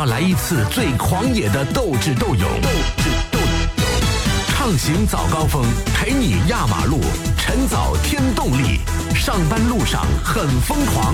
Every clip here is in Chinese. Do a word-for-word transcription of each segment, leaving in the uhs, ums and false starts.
要来一次最狂野的斗智斗勇。斗智斗勇，畅行早高峰，陪你压马路，晨早添动力，上班路上很疯狂。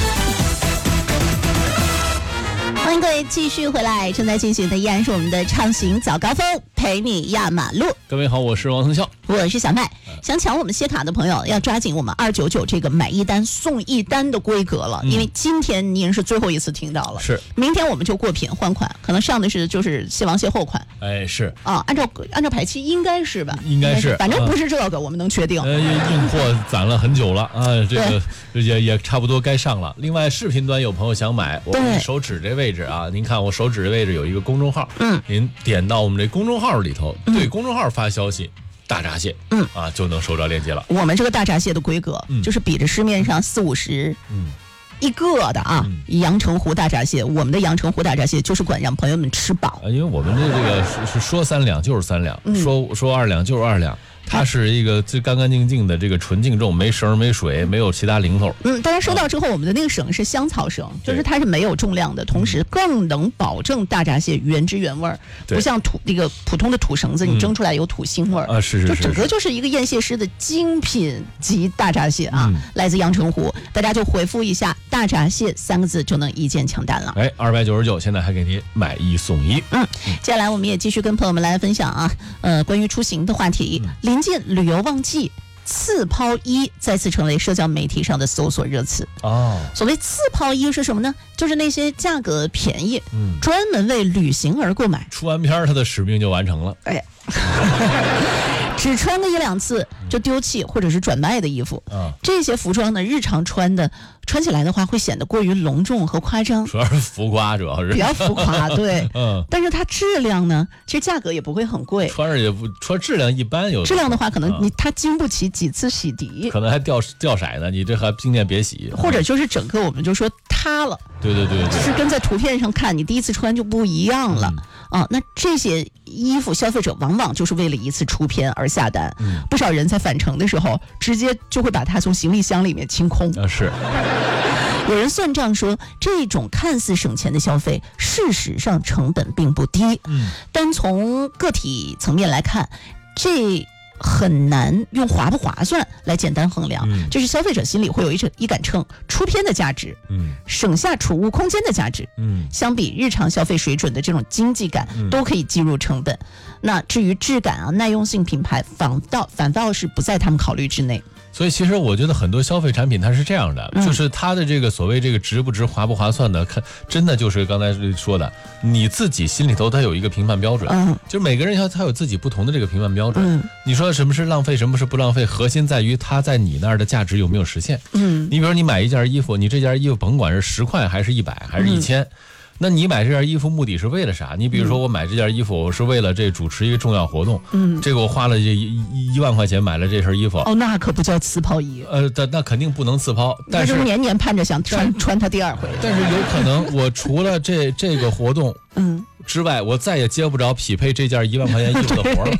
欢迎各位继续回来，正在进行的依然是我们的畅行早高峰，陪你压马路。 各位好，我是王腾笑， 我是小麦。想抢我们谢卡的朋友，要抓紧我们二九九这个买一单送一单的规格了，嗯、因为今天您是最后一次听到了， 是明天我们就过品换款，可能上的是就是谢王谢后款。 哎，是啊，按照按照排期应该是吧？ 应该是， 反正不是这个，啊、我们能确定。 呃，硬货攒了很久了啊，这个也也差不多该上了。另外，视频端有朋友想买，我们手指这位置啊，您看我手指的位置有一个公众号，嗯，您点到我们这公众号里头，对公众号发消息。大闸蟹，嗯啊，就能收着链接了。 我们这个大闸蟹的规格，嗯、就是比着市面上四五十，嗯，一个的啊，嗯、阳澄湖大闸蟹，我们的阳澄湖大闸蟹就是管让朋友们吃饱。 啊，因为我们的这个是是说三两就是三两，嗯、说说二两就是二两。它是一个最干干净净的这个纯净重，没绳没水，没有其他零头。 嗯，大家收到之后，我们的那个绳是香草绳，就是它是没有重量的，同时更能保证大闸蟹原汁原味儿，不像土那个普通的土绳子，你蒸出来有土腥味儿、 嗯、啊，是是是， 就整个就是一个宴蟹师的精品级大闸蟹啊，嗯、来自阳澄湖，大家就回复一下大闸蟹三个字就能一键抢单了。 哎，二百九十九，现在还给您买一送一。 嗯，接下来我们也继续跟朋友们来分享啊，呃，关于出行的话题。嗯、临近旅游旺季，次抛衣再次成为社交媒体上的搜索热词。哦，所谓次抛衣是什么呢？就是那些价格便宜，嗯，专门为旅行而购买。 出完片它的使命就完成了。 哎。只穿个一两次就丢弃或者是转卖的衣服，嗯、这些服装呢，日常穿的穿起来的话，会显得过于隆重和夸张， 主要是浮夸，主要是比较浮夸，对，嗯。但是它质量呢，其实价格也不会很贵， 穿着也不穿质量一般有。 质量的话，可能你它经不起几次洗涤， 可能还掉掉色呢。你这还今天别洗， 或者就是整个我们就说塌了。 对对 对, 对， 就是跟在图片上看，你第一次穿就不一样了。嗯、啊。那这些衣服，消费者往往就是为了一次出片而下单，嗯、不少人在返程的时候，直接就会把它从行李箱里面清空。 啊，是。 有人算账说，这种看似省钱的消费，事实上成本并不低。嗯，单从个体层面来看，这很难用划不划算来简单衡量，嗯、就是消费者心里会有一一杆秤，出片的价值，嗯，省下储物空间的价值，嗯，相比日常消费水准的这种经济感，嗯、都可以计入成本。那至于质感啊、耐用性、品牌，反倒反倒是不在他们考虑之内。 所以其实我觉得很多消费产品它是这样的，嗯、就是它的这个所谓这个值不值、划不划算的，看真的就是刚才说的，你自己心里头它有一个评判标准，嗯、就是每个人他他有自己不同的这个评判标准。嗯、你说什么是浪费，什么是不浪费，核心在于它在你那儿的价值有没有实现。嗯，你比如说你买一件衣服，你这件衣服甭管是十块还是一百还是一千。嗯，那你买这件衣服目的是为了啥？你比如说我买这件衣服，我是为了这主持一个重要活动，嗯，这个我花了这一一一万块钱买了这身衣服， 哦，那可不叫次抛衣， 呃，那那肯定不能次抛，但是年年盼着想穿穿它第二回， 但是有可能我除了这这个活动，嗯之外，我再也接不着匹配这件一万块钱衣服的活了。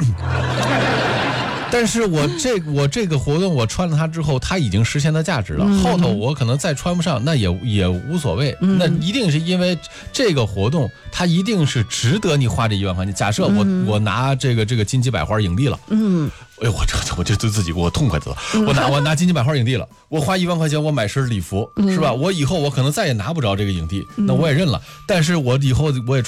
但是我这我这个活动我穿了它之后，它已经实现了价值了。嗯、后头我可能再穿不上，那也也无所谓。嗯、那一定是因为这个活动，它一定是值得你花这一万块钱。假设我、嗯、我拿这个这个金鸡百花影帝了，嗯，哎呦我这我这对自己我痛快死了。嗯、我拿我拿金鸡百花影帝了，我花一万块钱我买身礼服，嗯、是吧？我以后我可能再也拿不着这个影帝，那我也认了。但是我以后我也